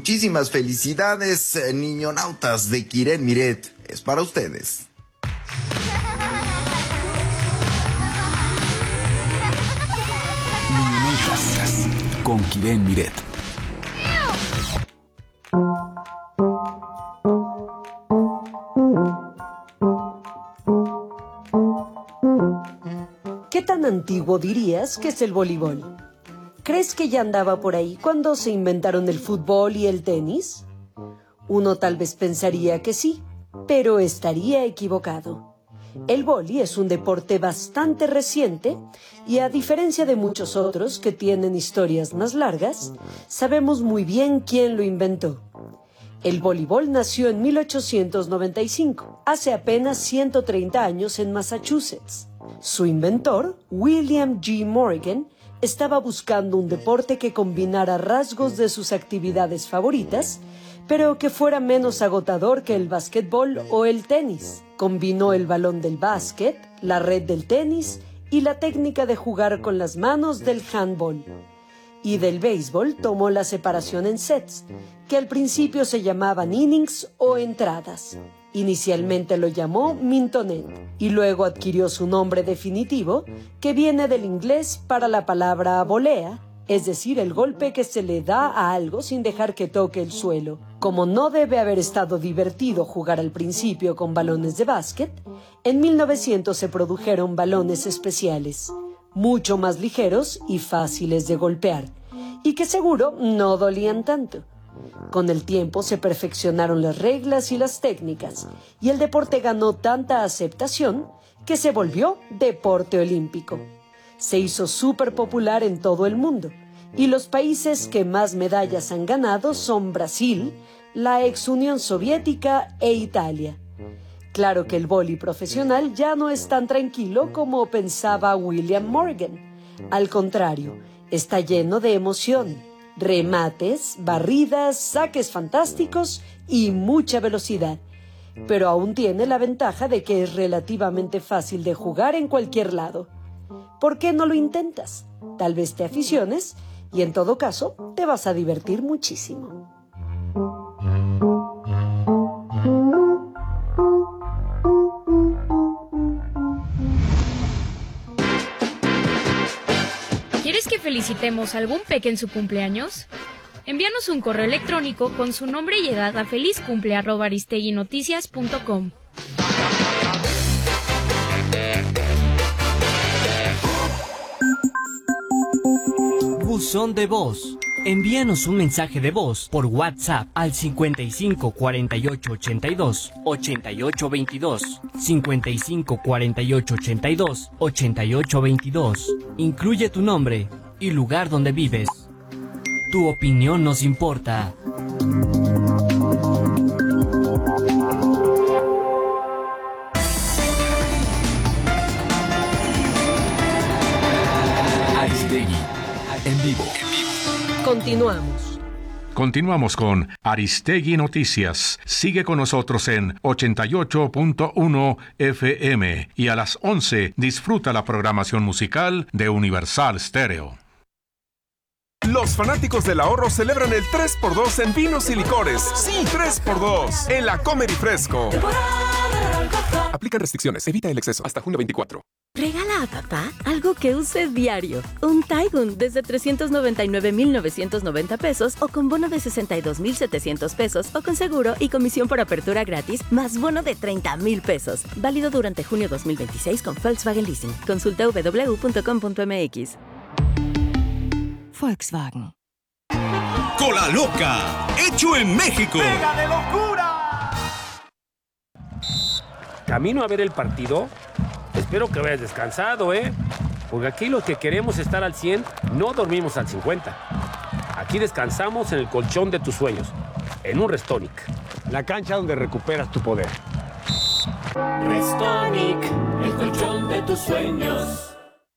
muchísimas felicidades, niñonautas de Kiren Miret. Es para ustedes. Niñonautas con Kiren Miret. ¿Qué tan antiguo dirías que es el voleibol? ¿Crees que ya andaba por ahí cuando se inventaron el fútbol y el tenis? Uno tal vez pensaría que sí, pero estaría equivocado. El vóley es un deporte bastante reciente y, a diferencia de muchos otros que tienen historias más largas, sabemos muy bien quién lo inventó. El voleibol nació en 1895, hace apenas 130 años en Massachusetts. Su inventor, William G. Morgan, estaba buscando un deporte que combinara rasgos de sus actividades favoritas, pero que fuera menos agotador que el básquetbol o el tenis. Combinó el balón del básquet, la red del tenis y la técnica de jugar con las manos del handball. Y del béisbol tomó la separación en sets, que al principio se llamaban innings o entradas. Inicialmente lo llamó mintonet y luego adquirió su nombre definitivo, que viene del inglés para la palabra volea, es decir, el golpe que se le da a algo sin dejar que toque el suelo. Como no debe haber estado divertido jugar al principio con balones de básquet, en 1900 se produjeron balones especiales, mucho más ligeros y fáciles de golpear, y que seguro no dolían tanto. Con el tiempo se perfeccionaron las reglas y las técnicas, y el deporte ganó tanta aceptación que se volvió deporte olímpico. Se hizo súper popular en todo el mundo, y los países que más medallas han ganado son Brasil, la ex Unión Soviética e Italia. Claro que el vóley profesional ya no es tan tranquilo como pensaba William Morgan. Al contrario, está lleno de emoción, remates, barridas, saques fantásticos y mucha velocidad. Pero aún tiene la ventaja de que es relativamente fácil de jugar en cualquier lado. ¿Por qué no lo intentas? Tal vez te aficiones y, en todo caso, te vas a divertir muchísimo. ¿Quieres que felicitemos a algún peque en su cumpleaños? Envíanos un correo electrónico con su nombre y edad a felizcumple@aristeguinoticias.com. Buzón de voz. Envíanos un mensaje de voz por WhatsApp al 55 48 82 88 22, 55 48 82 88 22. Incluye tu nombre y lugar donde vives. Tu opinión nos importa. Aristegui, en vivo. Continuamos con Aristegui Noticias. Sigue con nosotros en 88.1 FM y a las 11 disfruta la programación musical de Universal Stereo. Los fanáticos del ahorro celebran el 3x2 en vinos y licores. Sí, 3x2 en la Comer y Fresco. Aplican restricciones, evita el exceso. Hasta junio 24. Regala a papá algo que use diario. Un Taigun desde 399,990 pesos o con bono de 62,700 pesos o con seguro y comisión por apertura gratis más bono de 30,000 pesos. Válido durante junio 2026 con Volkswagen Leasing. Consulta www.com.mx. Volkswagen. Cola Loca, hecho en México. ¡Pega de locura! Camino a ver el partido. Espero que vayas descansado, porque aquí los que queremos estar al 100 no dormimos al 50. Aquí descansamos en el colchón de tus sueños, en un Restonic. La cancha donde recuperas tu poder. Restonic, el colchón de tus sueños.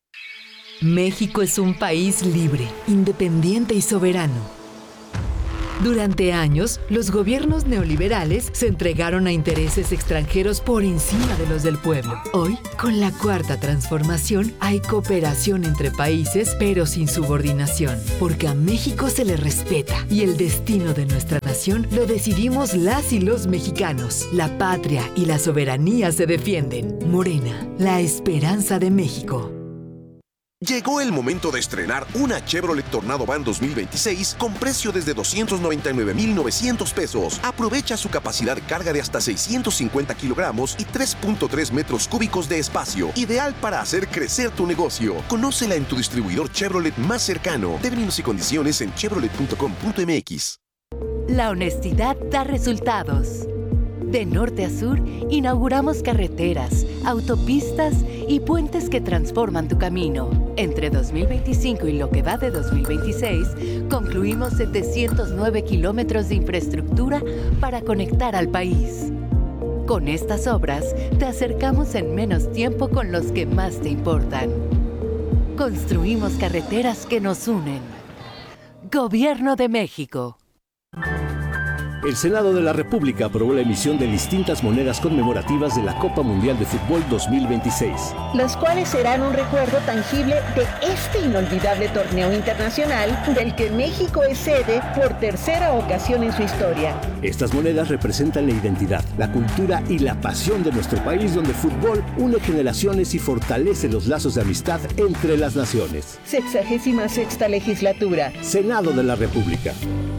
México es un país libre, independiente y soberano. Durante años, los gobiernos neoliberales se entregaron a intereses extranjeros por encima de los del pueblo. Hoy, con la Cuarta Transformación, hay cooperación entre países, pero sin subordinación, porque a México se le respeta y el destino de nuestra nación lo decidimos las y los mexicanos. La patria y la soberanía se defienden. Morena, la esperanza de México. Llegó el momento de estrenar una Chevrolet Tornado Van 2026 con precio desde 299,900 pesos. Aprovecha su capacidad de carga de hasta 650 kilogramos y 3.3 metros cúbicos de espacio. Ideal para hacer crecer tu negocio. Conócela en tu distribuidor Chevrolet más cercano. Términos y condiciones en chevrolet.com.mx. La honestidad da resultados. De norte a sur, inauguramos carreteras, autopistas y puentes que transforman tu camino. Entre 2025 y lo que va de 2026, concluimos 709 kilómetros de infraestructura para conectar al país. Con estas obras, te acercamos en menos tiempo con los que más te importan. Construimos carreteras que nos unen. Gobierno de México. El Senado de la República aprobó la emisión de distintas monedas conmemorativas de la Copa Mundial de Fútbol 2026. Los cuales serán un recuerdo tangible de este inolvidable torneo internacional del que México es sede por tercera ocasión en su historia. Estas monedas representan la identidad, la cultura y la pasión de nuestro país, donde el fútbol une generaciones y fortalece los lazos de amistad entre las naciones. 66ª legislatura. Senado de la República.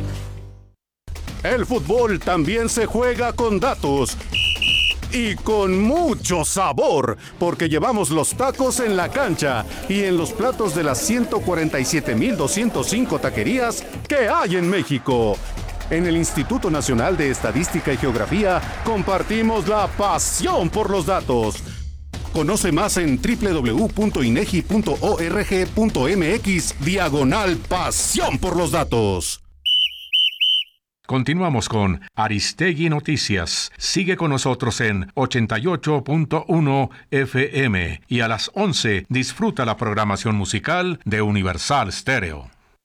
El fútbol también se juega con datos y con mucho sabor, porque llevamos los tacos en la cancha y en los platos de las 147,205 taquerías que hay en México. En el Instituto Nacional de Estadística y Geografía compartimos la pasión por los datos. Conoce más en www.inegi.org.mx/pasión por los datos. Continuamos con Aristegui Noticias. Sigue con nosotros en 88.1 FM y a las 11 disfruta la programación musical de Universal Stereo.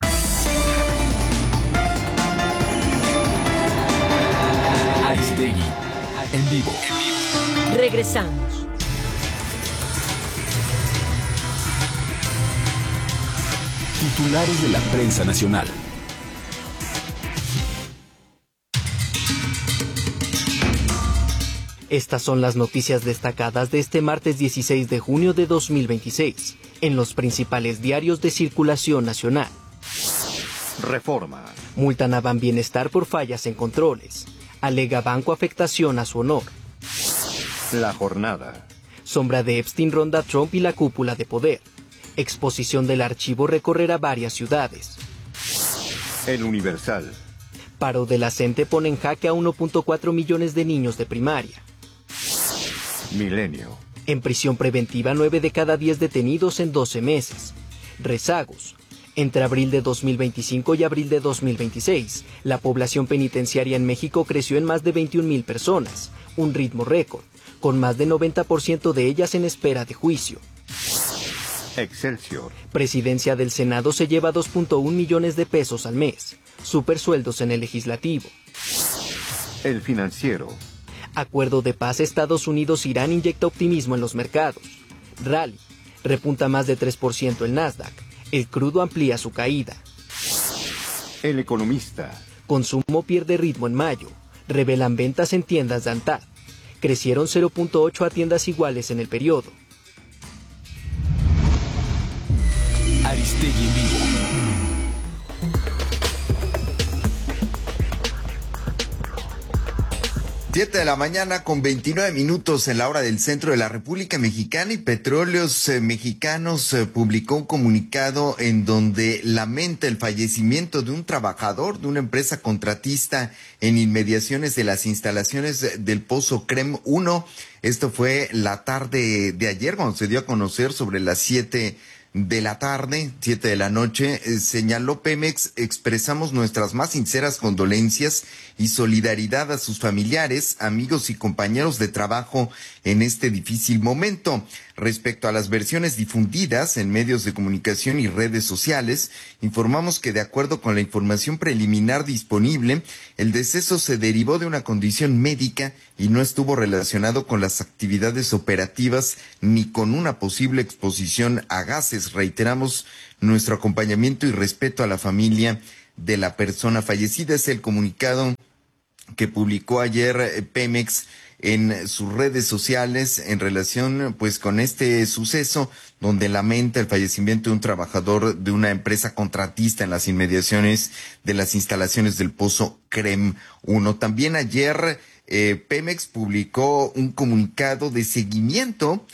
Aristegui en vivo. Regresamos. Titulares de la prensa nacional. Estas son las noticias destacadas de este martes 16 de junio de 2026 en los principales diarios de circulación nacional. Reforma. Multan a Ban Bienestar por fallas en controles. Alega banco afectación a su honor. La Jornada. Sombra de Epstein ronda Trump y la cúpula de poder. Exposición del archivo recorrerá varias ciudades. El Universal. Paro de la CENTE pone en jaque a 1.4 millones de niños de primaria. Milenio. En prisión preventiva 9 de cada 10 detenidos en 12 meses. Rezagos. Entre abril de 2025 y abril de 2026, la población penitenciaria en México creció en más de 21,000 personas, un ritmo récord, con más de 90% de ellas en espera de juicio. Excelsior. Presidencia del Senado se lleva 2.1 millones de pesos al mes. Supersueldos en el legislativo. El Financiero. Acuerdo de paz Estados Unidos-Irán inyecta optimismo en los mercados. Rally. Repunta más de 3% el Nasdaq. El crudo amplía su caída. El Economista. Consumo pierde ritmo en mayo. Revelan ventas en tiendas de ANTAD. Crecieron 0.8 a tiendas iguales en el periodo. Aristegui en vivo. 7 de la mañana con 29 minutos en la hora del centro de la República Mexicana, y Petróleos Mexicanos publicó un comunicado en donde lamenta el fallecimiento de un trabajador de una empresa contratista en inmediaciones de las instalaciones del Pozo CREM 1. Esto fue la tarde de ayer cuando se dio a conocer sobre las 7 de la tarde, 7 de la noche, señaló Pemex: expresamos nuestras más sinceras condolencias y solidaridad a sus familiares, amigos y compañeros de trabajo en este difícil momento. Respecto a las versiones difundidas en medios de comunicación y redes sociales, informamos que de acuerdo con la información preliminar disponible, el deceso se derivó de una condición médica y no estuvo relacionado con las actividades operativas ni con una posible exposición a gases. Reiteramos nuestro acompañamiento y respeto a la familia de la persona fallecida. Es el comunicado que publicó ayer Pemex en sus redes sociales en relación pues con este suceso, donde lamenta el fallecimiento de un trabajador de una empresa contratista en las inmediaciones de las instalaciones del Pozo CREM 1. También ayer Pemex publicó un comunicado de seguimiento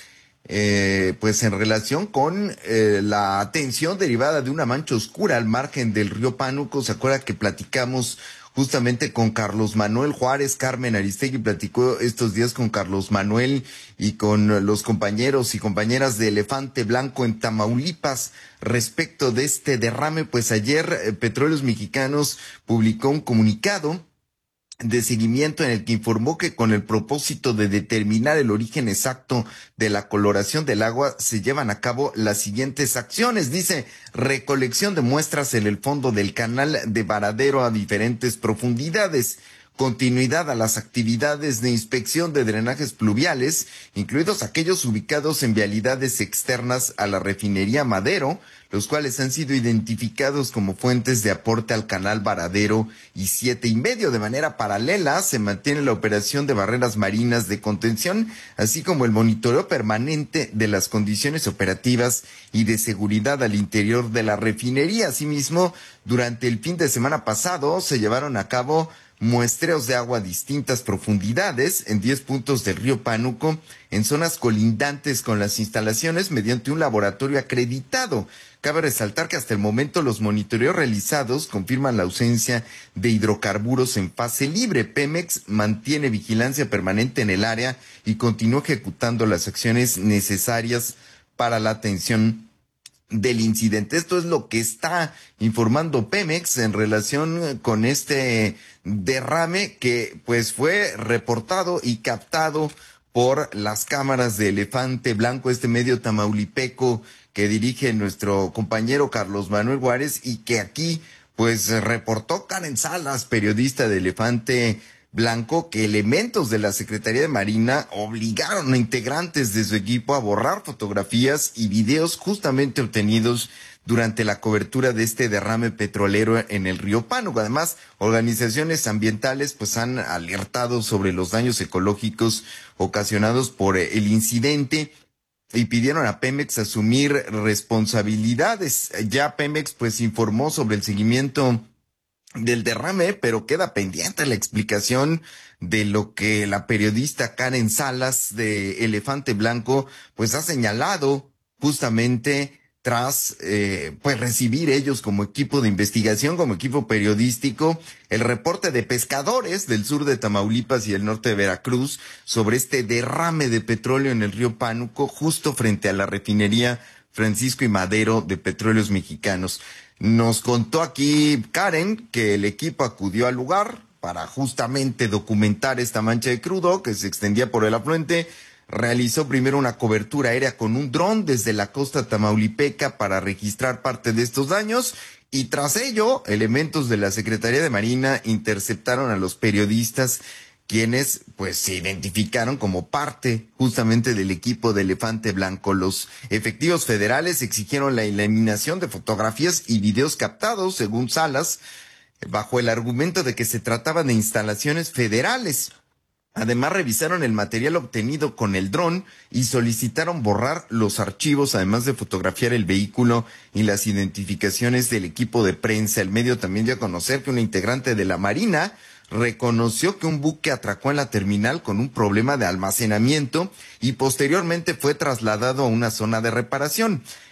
pues en relación con la atención derivada de una mancha oscura al margen del río Pánuco. ¿Se acuerda que platicamos justamente con Carlos Manuel Juárez? Carmen Aristegui platicó estos días con Carlos Manuel y con los compañeros y compañeras de Elefante Blanco en Tamaulipas respecto de este derrame. Pues ayer Petróleos Mexicanos publicó un comunicado de seguimiento en el que informó que con el propósito de determinar el origen exacto de la coloración del agua se llevan a cabo las siguientes acciones. Dice: recolección de muestras en el fondo del canal de Varadero a diferentes profundidades, continuidad a las actividades de inspección de drenajes pluviales, incluidos aquellos ubicados en vialidades externas a la refinería Madero, los cuales han sido identificados como fuentes de aporte al canal Varadero y 7,5. De manera paralela, se mantiene la operación de barreras marinas de contención, así como el monitoreo permanente de las condiciones operativas y de seguridad al interior de la refinería. Asimismo, durante el fin de semana pasado se llevaron a cabo muestreos de agua a distintas profundidades en 10 puntos del río Pánuco, en zonas colindantes con las instalaciones, mediante un laboratorio acreditado. Cabe resaltar que hasta el momento los monitoreos realizados confirman la ausencia de hidrocarburos en fase libre. Pemex mantiene vigilancia permanente en el área y continúa ejecutando las acciones necesarias para la atención del incidente. Esto es lo que está informando Pemex en relación con este derrame que pues fue reportado y captado por las cámaras de Elefante Blanco, este medio tamaulipeco que dirige nuestro compañero Carlos Manuel Juárez, y que aquí pues reportó Karen Salas, periodista de Elefante Blanco, que elementos de la Secretaría de Marina obligaron a integrantes de su equipo a borrar fotografías y videos justamente obtenidos durante la cobertura de este derrame petrolero en el río Pánuco. Además, organizaciones ambientales pues han alertado sobre los daños ecológicos ocasionados por el incidente y pidieron a Pemex asumir responsabilidades. Ya Pemex pues informó sobre el seguimiento del derrame, pero queda pendiente la explicación de lo que la periodista Karen Salas de Elefante Blanco pues ha señalado justamente tras pues recibir ellos como equipo de investigación, como equipo periodístico, el reporte de pescadores del sur de Tamaulipas y el norte de Veracruz sobre este derrame de petróleo en el río Pánuco, justo frente a la refinería Francisco y Madero de Petróleos Mexicanos. Nos contó aquí Karen que el equipo acudió al lugar para justamente documentar esta mancha de crudo que se extendía por el afluente. Realizó primero una cobertura aérea con un dron desde la costa tamaulipeca para registrar parte de estos daños, y tras ello, elementos de la Secretaría de Marina interceptaron a los periodistas, quienes pues se identificaron como parte justamente del equipo de Elefante Blanco. Los efectivos federales exigieron la eliminación de fotografías y videos captados, según Salas, bajo el argumento de que se trataba de instalaciones federales. Además, revisaron el material obtenido con el dron y solicitaron borrar los archivos, además de fotografiar el vehículo y las identificaciones del equipo de prensa. El medio también dio a conocer que una integrante de la Marina reconoció que un buque atracó en la terminal con un problema de almacenamiento y posteriormente fue trasladado a una zona de reparación.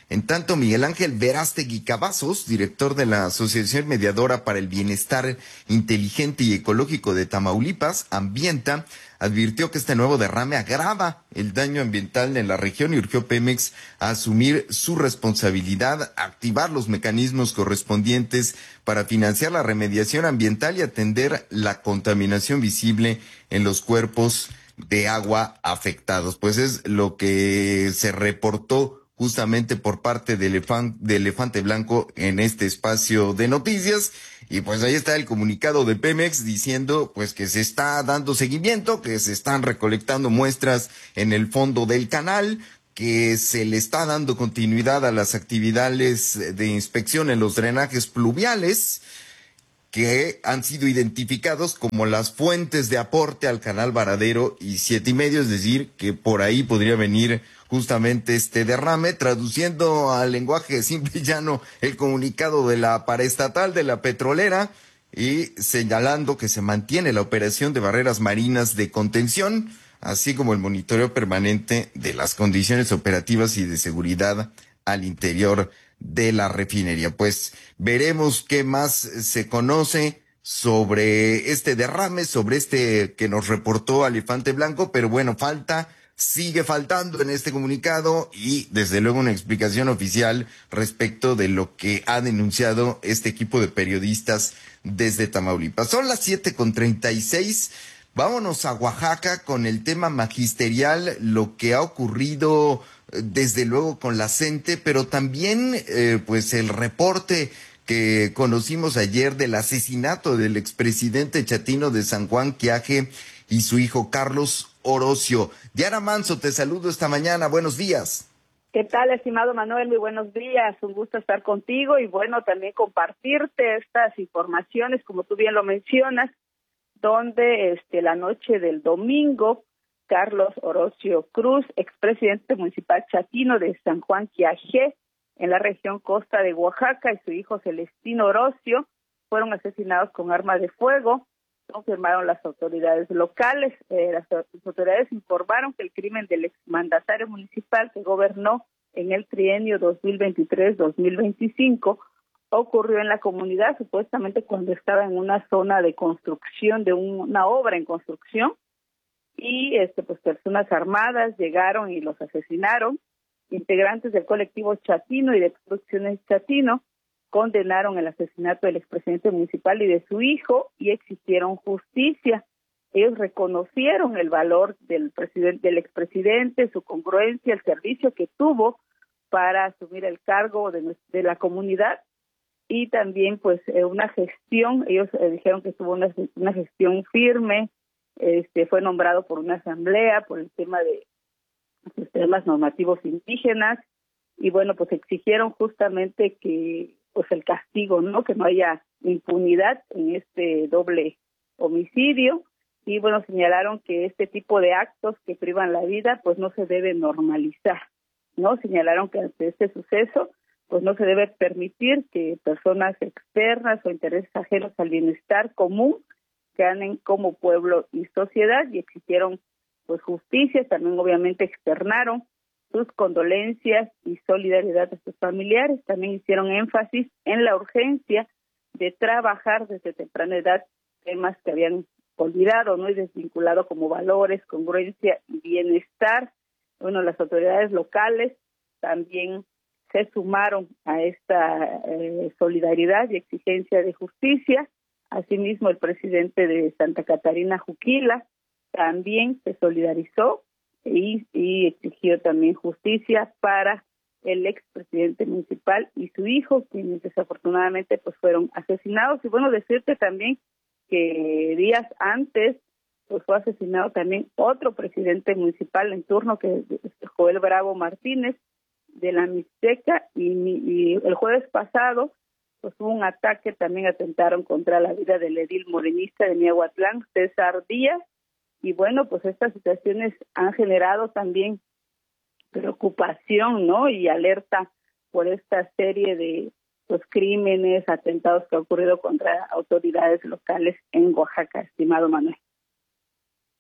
En tanto, Miguel Ángel Verástegui Cavazos, director de la Asociación Mediadora para el Bienestar Inteligente y Ecológico de Tamaulipas, Ambienta, advirtió que este nuevo derrame agrava el daño ambiental en la región y urgió Pemex a asumir su responsabilidad, activar los mecanismos correspondientes para financiar la remediación ambiental y atender la contaminación visible en los cuerpos de agua afectados. Pues es lo que se reportó justamente por parte de Elefante Blanco en este espacio de noticias. Y pues ahí está el comunicado de Pemex diciendo pues que se está dando seguimiento, que se están recolectando muestras en el fondo del canal, que se le está dando continuidad a las actividades de inspección en los drenajes pluviales que han sido identificados como las fuentes de aporte al canal Varadero y 7.5, es decir, que por ahí podría venir justamente este derrame. Traduciendo al lenguaje simple y llano el comunicado de la paraestatal de la petrolera y señalando que se mantiene la operación de barreras marinas de contención, así como el monitoreo permanente de las condiciones operativas y de seguridad al interior de la refinería. Pues veremos qué más se conoce sobre este derrame, sobre este que nos reportó Elefante Blanco, pero bueno, sigue faltando en este comunicado y desde luego una explicación oficial respecto de lo que ha denunciado este equipo de periodistas desde Tamaulipas. Son las 7:36. Vámonos a Oaxaca con el tema magisterial, lo que ha ocurrido desde luego con la CENTE, pero también pues el reporte que conocimos ayer del asesinato del expresidente chatino de San Juan Quiaje y su hijo Carlos Orocio. Diana Manso, te saludo esta mañana, buenos días. ¿Qué tal, estimado Manuel? Muy buenos días, un gusto estar contigo y bueno, también compartirte estas informaciones, como tú bien lo mencionas, donde la noche del domingo, Carlos Orocio Cruz, expresidente municipal chatino de San Juan Quiaje, en la región costa de Oaxaca, y su hijo Celestino Orocio, fueron asesinados con arma de fuego, confirmaron las autoridades locales. Las autoridades informaron que el crimen del exmandatario municipal que gobernó en el trienio 2023-2025 ocurrió en la comunidad, supuestamente cuando estaba en una zona de construcción, de una obra en construcción, y pues personas armadas llegaron y los asesinaron. Integrantes del colectivo Chatino y de Producciones Chatino condenaron el asesinato del expresidente municipal y de su hijo y exigieron justicia. Ellos reconocieron el valor del expresidente, su congruencia, el servicio que tuvo para asumir el cargo de la comunidad y también pues una gestión. Ellos dijeron que tuvo una gestión firme. Fue nombrado por una asamblea por el tema de los temas normativos indígenas y bueno, pues exigieron justamente que pues el castigo, ¿no? Que no haya impunidad en este doble homicidio y bueno, señalaron que este tipo de actos que privan la vida pues no se debe normalizar, ¿no? Señalaron que ante este suceso pues no se debe permitir que personas externas o intereses ajenos al bienestar común ganen como pueblo y sociedad y exigieron pues justicia. También obviamente externaron sus condolencias y solidaridad a sus familiares. También hicieron énfasis en la urgencia de trabajar desde temprana edad temas que habían olvidado, ¿no? Y desvinculado como valores, congruencia y bienestar. Bueno, las autoridades locales también se sumaron a esta solidaridad y exigencia de justicia. Asimismo, el presidente de Santa Catarina, Juquila, también se solidarizó y exigió también justicia para el expresidente municipal y su hijo, quienes desafortunadamente pues fueron asesinados. Y bueno, decirte también que días antes pues fue asesinado también otro presidente municipal en turno, que es Joel Bravo Martínez, de la Mixteca, y el jueves pasado pues hubo un ataque, también atentaron contra la vida del edil morenista de Miahuatlán, César Díaz, y bueno, pues estas situaciones han generado también preocupación, ¿no? Y alerta por esta serie de pues crímenes, atentados que han ocurrido contra autoridades locales en Oaxaca, estimado Manuel.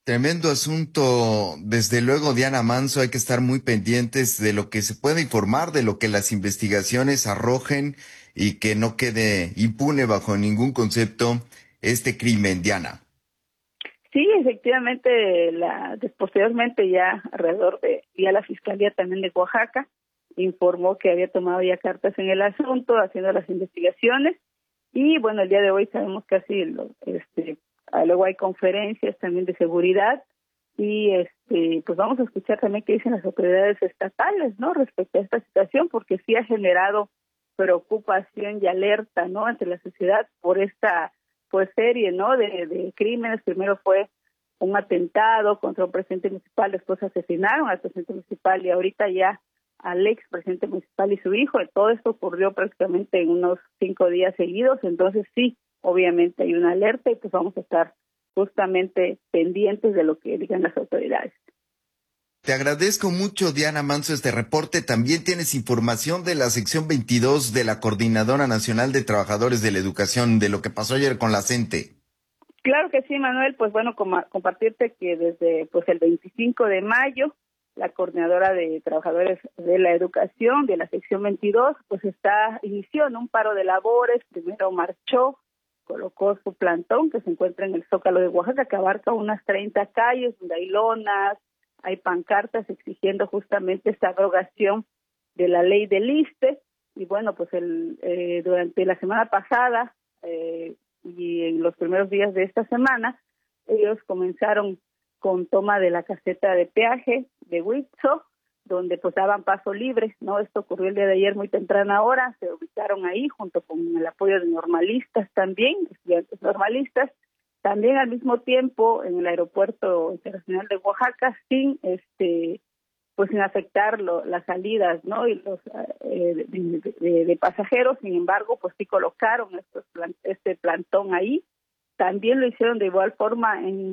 Tremendo asunto. Desde luego, Diana Manso, hay que estar muy pendientes de lo que se pueda informar, de lo que las investigaciones arrojen y que no quede impune bajo ningún concepto este crimen, Diana. Sí, efectivamente, posteriormente ya ya la Fiscalía también de Oaxaca informó que había tomado ya cartas en el asunto, haciendo las investigaciones, y bueno, el día de hoy sabemos casi luego hay conferencias también de seguridad y pues vamos a escuchar también qué dicen las autoridades estatales, ¿no?, respecto a esta situación, porque sí ha generado preocupación y alerta, ¿no?, ante la sociedad por esta serie, ¿no?, de crímenes. Primero fue un atentado contra un presidente municipal, después asesinaron al presidente municipal y ahorita ya al ex presidente municipal y su hijo. Todo esto ocurrió prácticamente en unos 5 días seguidos, entonces sí, obviamente hay una alerta y pues vamos a estar justamente pendientes de lo que digan las autoridades. Te agradezco mucho, Diana Manso, este reporte. También tienes información de la sección 22 de la Coordinadora Nacional de Trabajadores de la Educación, de lo que pasó ayer con la CENTE. Claro que sí, Manuel. Pues bueno, compartirte que desde el 25 de mayo, la Coordinadora de Trabajadores de la Educación de la sección 22, pues inició en un paro de labores. Primero marchó, colocó su plantón que se encuentra en el Zócalo de Oaxaca, que abarca unas 30 calles, donde hay lonas, hay pancartas exigiendo justamente esta abrogación de la ley del ISSSTE. Y bueno, pues durante la semana pasada y en los primeros días de esta semana, ellos comenzaron con toma de la caseta de peaje de Huitzo, donde pues daban paso libre, ¿no? Esto ocurrió el día de ayer muy temprana hora, se ubicaron ahí junto con el apoyo de normalistas también, estudiantes normalistas, también al mismo tiempo en el aeropuerto internacional de Oaxaca, sin afectar las salidas, ¿no?, y los de pasajeros. Sin embargo, pues sí colocaron este plantón ahí. También lo hicieron de igual forma en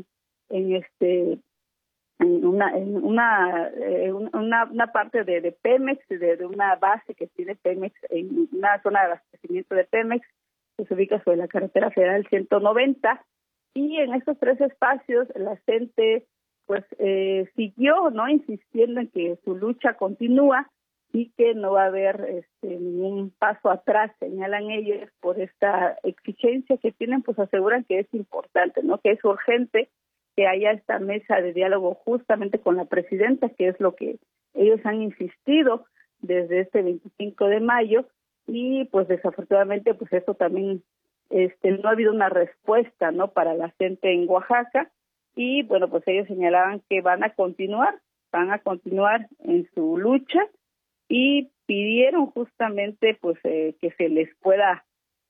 una parte de Pemex, de una base que tiene Pemex, en una zona de abastecimiento de Pemex que se ubica sobre la carretera federal 190. Y en estos 3 espacios la gente pues siguió, ¿no?, insistiendo en que su lucha continúa y que no va a haber ningún paso atrás, señalan ellos, por esta exigencia que tienen. Pues aseguran que es importante, ¿no?, que es urgente que haya esta mesa de diálogo justamente con la presidenta, que es lo que ellos han insistido desde este 25 de mayo, y pues desafortunadamente pues esto también no ha habido una respuesta, ¿no?, para la gente en Oaxaca. Y bueno, pues ellos señalaban que van a continuar en su lucha, y pidieron justamente pues que se les pueda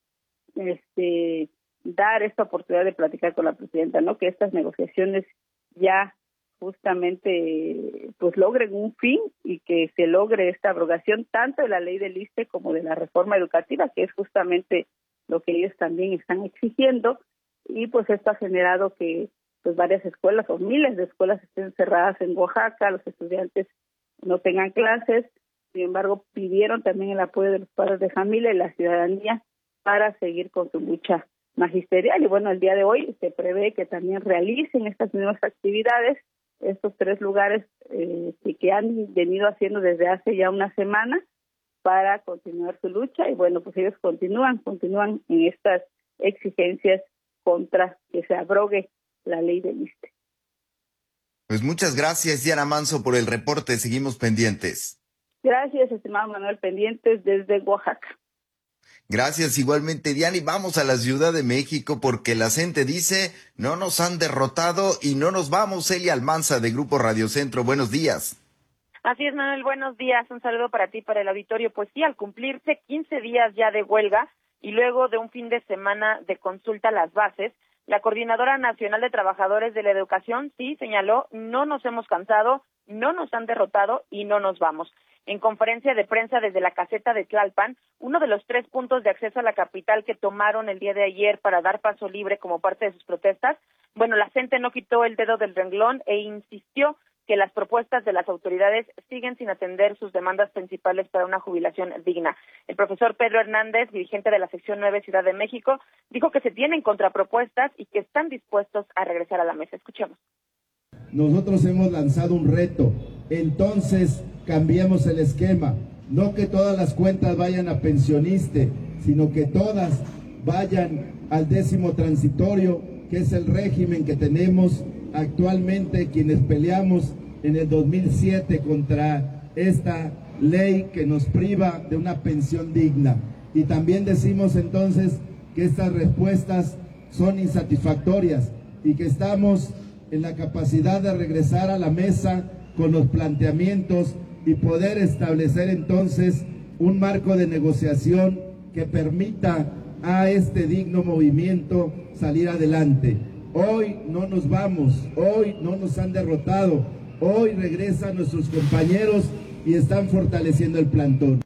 dar esta oportunidad de platicar con la presidenta, ¿no?, que estas negociaciones ya justamente pues logren un fin y que se logre esta abrogación tanto de la ley del ISSSTE como de la reforma educativa, que es justamente lo que ellos también están exigiendo. Y pues esto ha generado que pues varias escuelas o miles de escuelas estén cerradas en Oaxaca, los estudiantes no tengan clases. Sin embargo, pidieron también el apoyo de los padres de familia y la ciudadanía para seguir con su lucha magisterial. Y bueno, el día de hoy se prevé que también realicen estas mismas actividades estos 3 lugares que han venido haciendo desde hace ya una semana para continuar su lucha. Y bueno, pues ellos continúan en estas exigencias contra que se abrogue la ley del ISSSTE. Pues muchas gracias, Diana Manso, por el reporte. Seguimos pendientes. Gracias, estimado Manuel, pendientes desde Oaxaca. Gracias igualmente, Diana, y vamos a la Ciudad de México porque la gente dice, no nos han derrotado y no nos vamos. Elia Almanza de Grupo Radio Centro, buenos días. Así es, Manuel, buenos días, un saludo para ti, para el auditorio. Pues sí, al cumplirse 15 días ya de huelga y luego de un fin de semana de consulta a las bases, la Coordinadora Nacional de Trabajadores de la Educación sí señaló, no nos hemos cansado, no nos han derrotado y no nos vamos. En conferencia de prensa desde la caseta de Tlalpan, uno de los 3 puntos de acceso a la capital que tomaron el día de ayer para dar paso libre como parte de sus protestas, bueno, la gente no quitó el dedo del renglón e insistió que las propuestas de las autoridades siguen sin atender sus demandas principales para una jubilación digna. El profesor Pedro Hernández, dirigente de la sección 9 Ciudad de México, dijo que se tienen contrapropuestas y que están dispuestos a regresar a la mesa. Escuchemos. nosotros hemos lanzado un reto. Entonces cambiemos el esquema, no que todas las cuentas vayan a pensioniste, sino que todas vayan al 10º transitorio, que es el régimen que tenemos actualmente quienes peleamos en el 2007 contra esta ley que nos priva de una pensión digna. Y también decimos entonces que estas respuestas son insatisfactorias y que estamos en la capacidad de regresar a la mesa con los planteamientos y poder establecer entonces un marco de negociación que permita a este digno movimiento salir adelante. Hoy no nos vamos, hoy no nos han derrotado, hoy regresan nuestros compañeros y están fortaleciendo el plantón.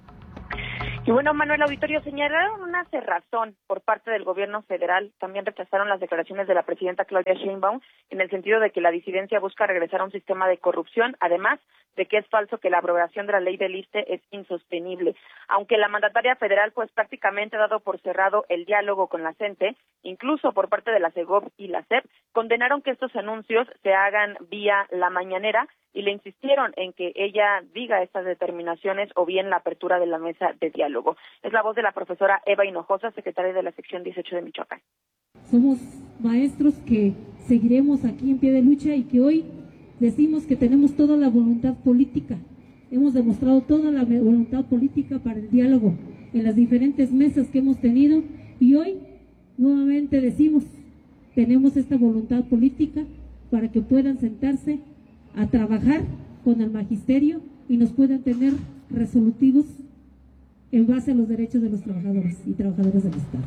Y bueno, Manuel, Auditorio, señalaron una cerrazón por parte del gobierno federal. También rechazaron las declaraciones de la presidenta Claudia Sheinbaum en el sentido de que la disidencia busca regresar a un sistema de corrupción, además de que es falso que la abrogación de la ley del ISSSTE es insostenible. Aunque la mandataria federal pues prácticamente ha dado por cerrado el diálogo con la CENTE, incluso por parte de la CEGOV y la SEP, condenaron que estos anuncios se hagan vía la mañanera y le insistieron en que ella diga estas determinaciones o bien la apertura de la mesa de diálogo. Es la voz de la profesora Eva Hinojosa, secretaria de la sección 18 de Michoacán. Somos maestros que seguiremos aquí en pie de lucha y que hoy decimos que tenemos toda la voluntad política. Hemos demostrado toda la voluntad política para el diálogo en las diferentes mesas que hemos tenido y hoy nuevamente decimos, tenemos esta voluntad política para que puedan sentarse a trabajar con el magisterio y nos puedan tener resolutivos en base a los derechos de los trabajadores y trabajadoras del Estado.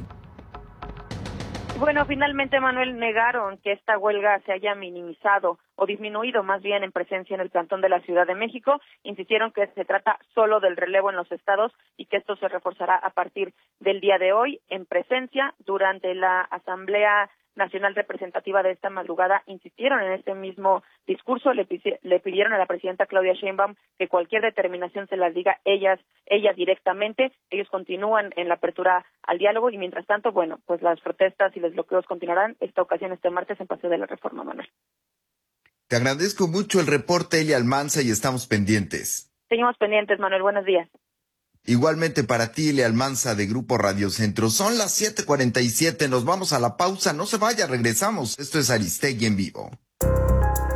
Bueno, finalmente, Manuel, negaron que esta huelga se haya minimizado o disminuido más bien en presencia en el plantón de la Ciudad de México. Insistieron que se trata solo del relevo en los estados y que esto se reforzará a partir del día de hoy en presencia. Durante la Asamblea Nacional Representativa de esta madrugada insistieron en este mismo discurso, le pidieron a la presidenta Claudia Sheinbaum que cualquier determinación se las diga ella directamente. Ellos continúan en la apertura al diálogo y mientras tanto, bueno, pues las protestas y los bloqueos continuarán esta ocasión este martes en Paseo de la Reforma, Manuel. Te agradezco mucho el reporte, Elia Almanza, y estamos pendientes. Seguimos pendientes, Manuel, buenos días. Igualmente para ti, Elia Almanza, de Grupo Radio Centro. Son las 7:47, nos vamos a la pausa, no se vaya, regresamos. Esto es Aristegui en vivo.